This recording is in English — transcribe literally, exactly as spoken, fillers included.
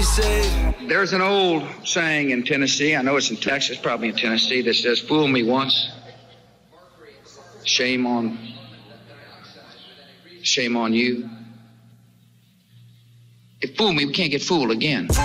say? There's an old saying in Tennessee, I know it's in Texas, probably in Tennessee, that says, fool me once, shame on, shame on you. If fool me, we can't get fooled again.